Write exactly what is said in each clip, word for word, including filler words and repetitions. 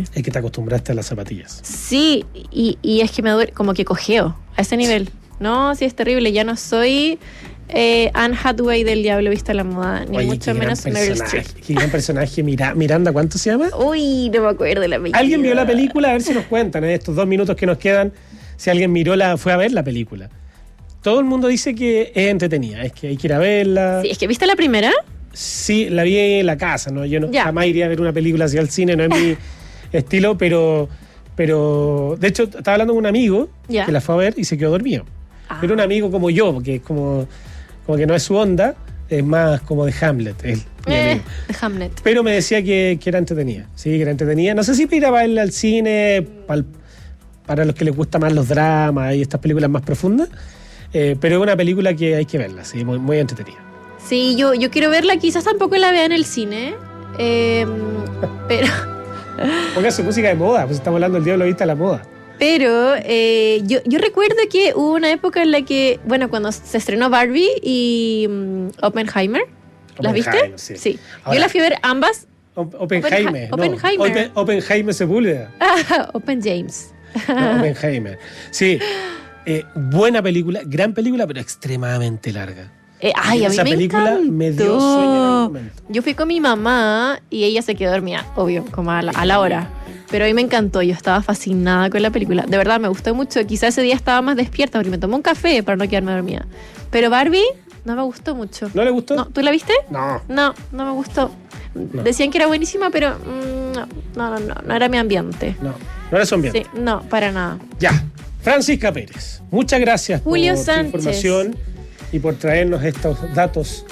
Sí. Es que te acostumbraste a las zapatillas. Sí, y, y es que me duele, como que cojeo a ese nivel. No, sí, es terrible. Ya no soy eh, Anne Hathaway del Diablo Vista a la Moda, ni Oye, mucho qué menos gran Meryl personaje, Streep. qué gran personaje. Mira, Miranda, ¿cuánto se llama? Uy, no me acuerdo de la película. ¿Alguien vio la película? A ver si nos cuentan en estos dos minutos que nos quedan. Si alguien miró la, fue a ver la película. Todo el mundo dice que es entretenida, es que hay que ir a verla. Sí, es que ¿viste la primera? Sí, la vi en la casa, ¿no? Yo no, Ya. jamás iría a ver una película así al cine, no es mi estilo, pero, pero de hecho estaba hablando con un amigo Ya. que la fue a ver y se quedó dormido. Ah. Pero un amigo como yo, porque es como, como que no es su onda, es más como de Hamlet, él, mi Eh, amigo. de Hamlet. Pero me decía que, que era entretenida, sí, que era entretenida. No sé si para ir a verla al cine, pal- para los que les gustan más los dramas y estas películas más profundas, eh, pero es una película que hay que verla, sí, muy, muy entretenida. Sí, yo, yo quiero verla, quizás tampoco la vea en el cine. Eh, pero Póngase música de moda, pues estamos hablando del Diablo Vista a la moda. pero eh, yo, yo recuerdo que hubo una época en la que, bueno, cuando se estrenó Barbie y um, Oppenheimer, ¿las viste? Oppenheimer, sí. Sí. Ahora- yo las fui a ver ambas. Op- Oppenheimer. no. Oppenheimer. Oppen- Oppenheimer Sepúlveda. Open James. No, Oppenheimer. Sí. Eh, buena película, gran película, pero extremadamente larga. Eh, ay, a mí Esa me película encantó. me dio sueño en algún momento. Yo fui con mi mamá y ella se quedó dormida, obvio, como a la, a la hora. Pero a mí me encantó, yo estaba fascinada con la película. De verdad, me gustó mucho. Quizás ese día estaba más despierta porque me tomé un café para no quedarme dormida. Pero Barbie no me gustó mucho. ¿No le gustó? No, ¿tú la viste? No. No, no me gustó. Decían que era buenísima, pero mm, no, no, no, no era mi ambiente. No, no era su ambiente. Sí, no, para nada. Ya. Francisca Pérez, muchas gracias Julio por tu Sánchez. información y por traernos estos datos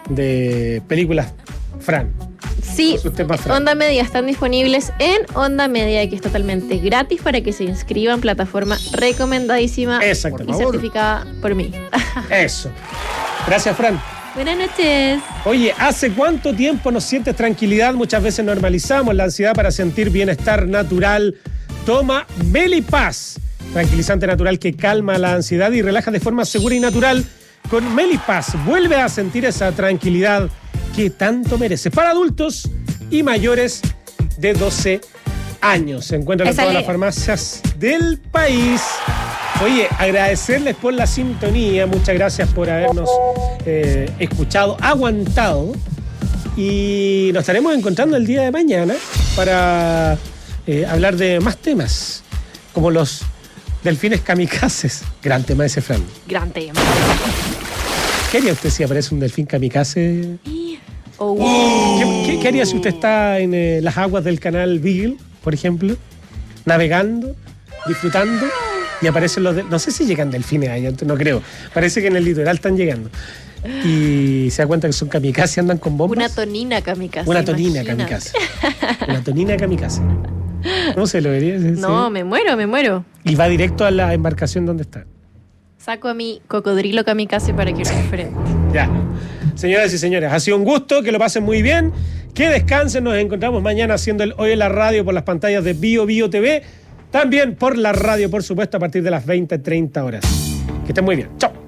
de películas Fran. Sí, Sus temas, Fran. Onda Media están disponibles en Onda Media, que es totalmente gratis para que se inscriban. Plataforma recomendadísima Exacto, y por favor. certificada por mí. Eso. Gracias, Fran. Buenas noches. Oye, ¿hace cuánto tiempo nos sientes tranquilidad? Muchas veces normalizamos la ansiedad para sentir bienestar natural. Toma Melipaz, tranquilizante natural que calma la ansiedad y relaja de forma segura y natural. Con Melipaz vuelve a sentir esa tranquilidad que tanto merece. Para adultos y mayores de doce años. Se encuentran en Esa todas le- las farmacias del país. Oye, agradecerles por la sintonía. Muchas gracias por habernos eh, escuchado, aguantado. Y nos estaremos encontrando el día de mañana para eh, hablar de más temas, como los delfines kamikazes. Gran tema ese, Fran. Gran tema. ¿Qué haría usted si aparece un delfín kamikaze? Oh. ¿Qué, qué- qué haría si usted está en eh, las aguas del canal Beagle, por ejemplo, navegando, disfrutando, y aparecen los... de- no sé si llegan delfines allá, no creo. Parece que en el litoral están llegando. Y se da cuenta que son kamikaze, andan con bombas. Una tonina kamikaze. Una tonina imagínate. kamikaze. Una tonina kamikaze. ¿Cómo se lo vería? Sí, No, sí. me muero, me muero. Y va directo a la embarcación donde está. Saco a mi cocodrilo kamikaze para que lo diferente. Ya. Señoras y señores, ha sido un gusto, que lo pasen muy bien, que descansen, nos encontramos mañana haciendo el Hoy en la Radio por las pantallas de Bio Bio T V, también por la radio, por supuesto, a partir de las veinte treinta horas. Que estén muy bien. Chao.